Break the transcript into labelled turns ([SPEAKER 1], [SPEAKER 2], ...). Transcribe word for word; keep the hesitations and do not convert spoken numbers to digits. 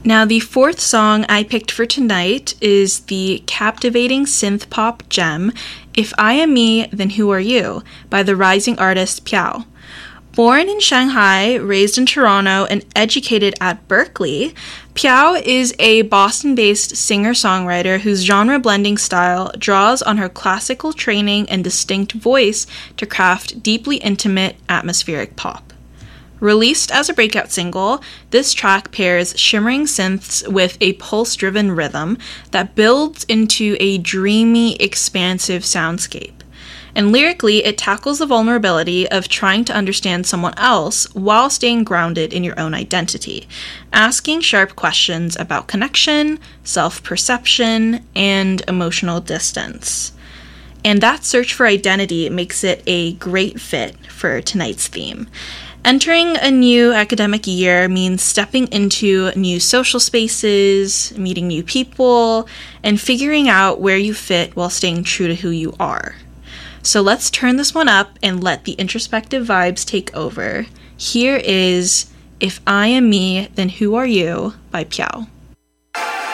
[SPEAKER 1] Now, the fourth song I picked for tonight is the captivating synth-pop gem, If I Am Me, Then Who Are You, by the rising artist Piao. Born in Shanghai, raised in Toronto, and educated at Berkeley, Piao is a Boston-based singer-songwriter whose genre-blending style draws on her classical training and distinct voice to craft deeply intimate, atmospheric pop. Released as a breakout single, this track pairs shimmering synths with a pulse-driven rhythm that builds into a dreamy, expansive soundscape. And lyrically, it tackles the vulnerability of trying to understand someone else while staying grounded in your own identity, asking sharp questions about connection, self-perception, and emotional distance. And that search for identity makes it a great fit for tonight's theme. Entering a new academic year means stepping into new social spaces, meeting new people, and figuring out where you fit while staying true to who you are. So let's turn this one up and let the introspective vibes take over. Here is If I Am Me, Then Who Are You by Piao.